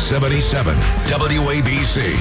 77 WABC.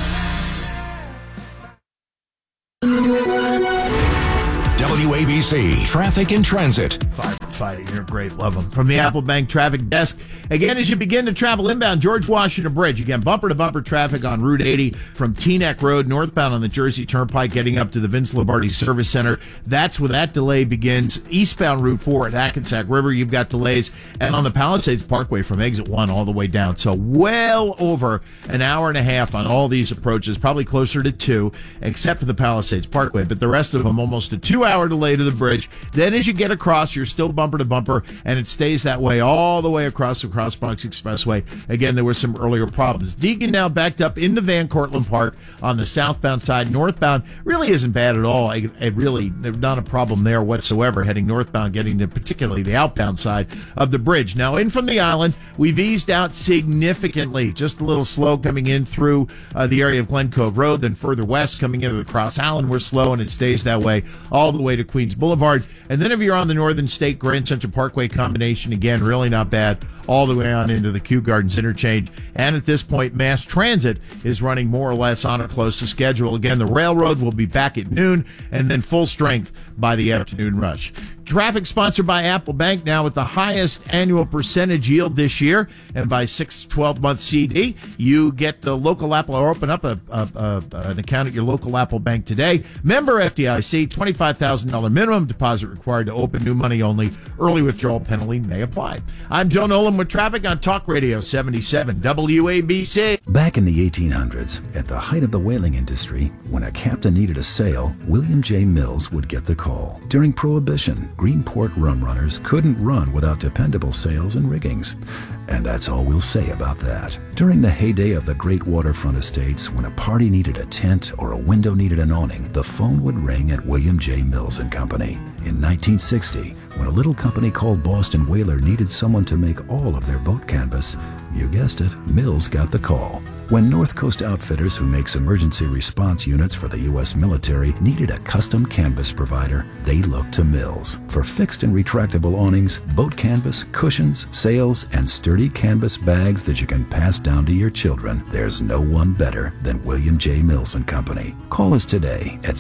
WABC Traffic and Transit. Fighting, they're great, love them. From the Apple Bank Traffic Desk. Again, as you begin to travel inbound, George Washington Bridge. Again, bumper-to-bumper traffic on Route 80 from Teaneck Road, northbound on the Jersey Turnpike, getting up to the Vince Lombardi Service Center. That's where that delay begins. Eastbound Route 4 at Hackensack River, you've got delays. And on the Palisades Parkway from Exit 1 all the way down. So well over an hour and a half on all these approaches, probably closer to 2, except for the Palisades Parkway. But the rest of them, almost a 2-hour delay to the bridge. Then as you get across, you're still bumper to bumper, and it stays that way all the way across the Cross Bronx Expressway. Again, there were some earlier problems. Deegan now backed up into Van Cortlandt Park on the southbound side. Northbound really isn't bad at all. There's not a problem there whatsoever heading northbound, getting to particularly the outbound side of the bridge. Now, in from the island, we've eased out significantly. Just a little slow coming in through the area of Glen Cove Road, then further west coming into the Cross Island, we're slow, and it stays that way all the way to Queens Boulevard. And then if you're on the Northern State Grand Central Parkway combination, again, really not bad, all the way on into the Kew Gardens interchange. And at this point, mass transit is running more or less on or close to schedule. Again, the railroad will be back at noon and then full strength by the afternoon rush. Traffic sponsored by Apple Bank, now with the highest annual percentage yield this year. And by 6-12-month CD, you get the local Apple, or open up an account at your local Apple Bank today. Member FDIC, $25,000 minimum deposit required to open, new money only. Early withdrawal penalty may apply. I'm Joe Nolan with traffic on Talk Radio 77 WABC. Back in the 1800s, at the height of the whaling industry, when a captain needed a sail, William J. Mills would get the call. During Prohibition, Greenport rum runners couldn't run without dependable sails and riggings. And that's all we'll say about that. During the heyday of the great waterfront estates, when a party needed a tent or a window needed an awning, the phone would ring at William J. Mills and Company. In 1960, when a little company called Boston Whaler needed someone to make all of their boat canvas, you guessed it, Mills got the call. When North Coast Outfitters, who makes emergency response units for the U.S. military, needed a custom canvas provider, they looked to Mills. For fixed and retractable awnings, boat canvas, cushions, sails, and sturdy canvas bags that you can pass down to your children, there's no one better than William J. Mills and Company. Call us today at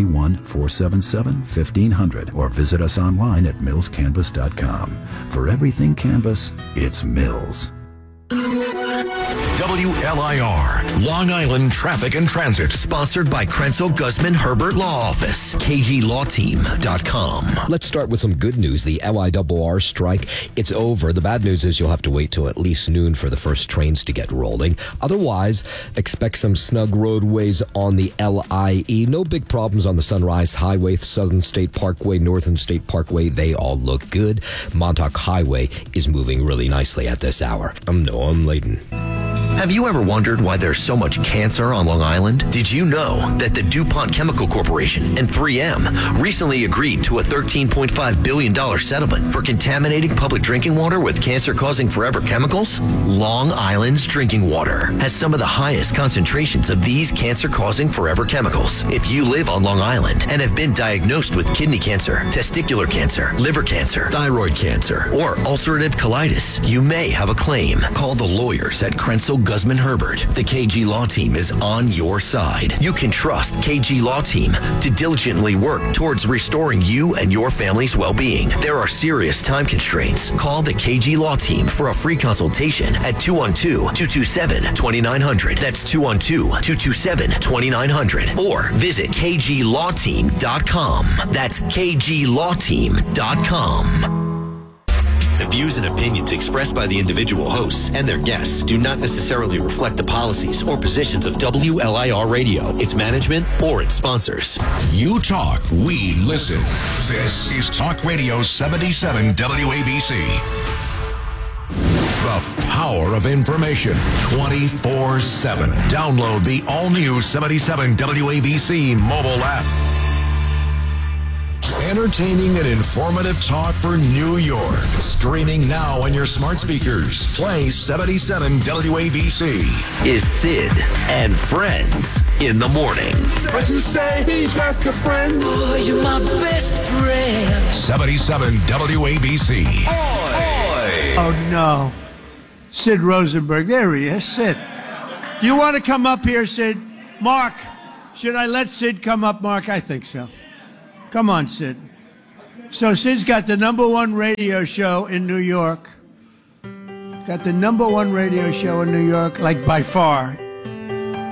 631-477-1500 or visit us online at millscanvas.com. For everything canvas, it's Mills. WLIR, Long Island Traffic and Transit. Sponsored by Krenzel Guzman Herbert Law Office. KGLawTeam.com. Let's start with some good news. The LIRR strike, it's over. The bad news is you'll have to wait till at least noon for the first trains to get rolling. Otherwise, expect some snug roadways on the LIE. No big problems on the Sunrise Highway, Southern State Parkway, Northern State Parkway. They all look good. Montauk Highway is moving really nicely at this hour. I'm Noam Layden. Have you ever wondered why there's so much cancer on Long Island? Did you know that the DuPont Chemical Corporation and 3M recently agreed to a $13.5 billion settlement for contaminating public drinking water with cancer-causing forever chemicals? Long Island's drinking water has some of the highest concentrations of these cancer-causing forever chemicals. If you live on Long Island and have been diagnosed with kidney cancer, testicular cancer, liver cancer, thyroid cancer, or ulcerative colitis, you may have a claim. Call the lawyers at Krenzel Guzman Herbert. The KG Law Team is on your side. You can trust KG Law Team to diligently work towards restoring you and your family's well-being. There are serious time constraints. Call the KG Law Team for a free consultation at 212-227-2900. That's 212-227-2900. Or visit KGLawTeam.com. That's KGLawTeam.com. The views and opinions expressed by the individual hosts and their guests do not necessarily reflect the policies or positions of WLIR Radio, its management, or its sponsors. You talk, we listen. This is Talk Radio 77 WABC. The power of information 24/7. Download the all-new 77 WABC mobile app. Entertaining and informative talk for New York. Streaming now on your smart speakers. Play 77 WABC. Is Sid and Friends in the morning. But you say he's just a friend. Oh, you're my best friend. 77 WABC. Oh, no. Sid Rosenberg. There he is, Sid. Do you want to come up here, Sid? Mark, should I let Sid come up, Mark? I think so. Come on, Sid. So Sid's got the #1 radio show in New York. Got the #1 radio show in New York, like by far.